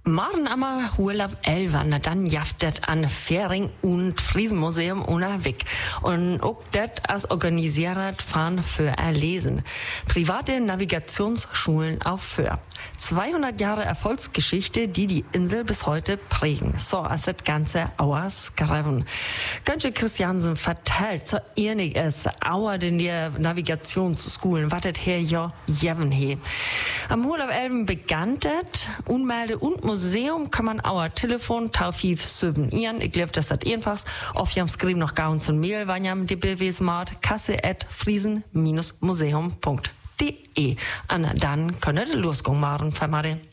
Morgen am Urlaub Elvan, dann jaftet an Fähring und Friesenmuseum unterwegs. Und auch das als organisiert fahren für Erlesen. Private Navigationsschulen auf für. 200 Jahre Erfolgsgeschichte, die Insel bis heute prägen. So ist das Ganze ausgeschrieben. Gönche Christiansen vertellt, so ähnlich ist Auer in der Navigationsschulen, was das hier ja jeven he. Am Urlaub Elven begann das, Unmelde und Museum kann man Auer Telefon taufiv söven ihren. Ich glaube, das hat jedenfalls auf jam skriben noch gaunz und Mail, wann jam die bewesmart kasse@friesen-museum.de. Und dann könnt ihr losgehen, Maren, vermade.